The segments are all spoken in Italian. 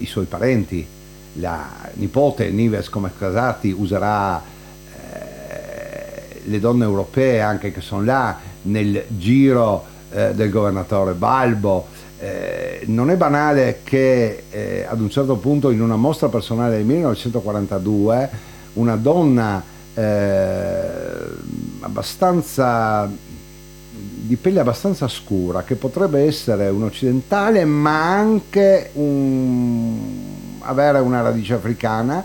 i suoi parenti. La nipote Nives come Casati userà le donne europee anche che sono là nel giro del governatore Balbo. Non è banale che ad un certo punto in una mostra personale del 1942 una donna abbastanza di pelle abbastanza scura, che potrebbe essere un occidentale ma anche avere una radice africana,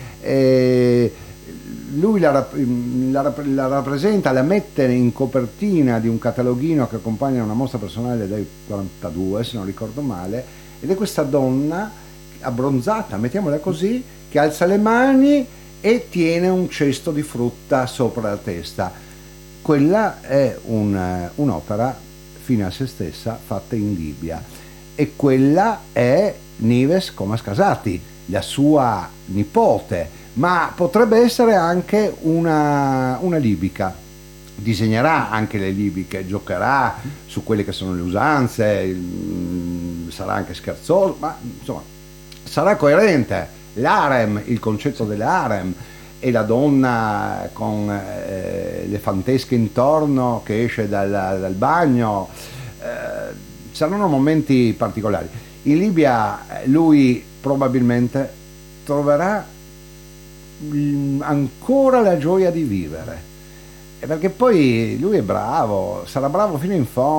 lui la rappresenta, la mette in copertina di un cataloghino che accompagna una mostra personale del 42 se non ricordo male, ed è questa donna abbronzata, mettiamola così, che alza le mani e tiene un cesto di frutta sopra la testa. Quella è un'opera fine a se stessa fatta in Libia, e quella è Nives Comas Casati, la sua nipote, ma potrebbe essere anche una libica. Disegnerà anche le libiche, giocherà su quelle che sono le usanze, sarà anche scherzoso, ma insomma sarà coerente. L'harem, il concetto dell'harem, e la donna con le fantesche intorno che esce dal bagno, saranno momenti particolari. In Libia lui probabilmente troverà ancora la gioia di vivere, perché poi lui è bravo, sarà bravo fino in fondo.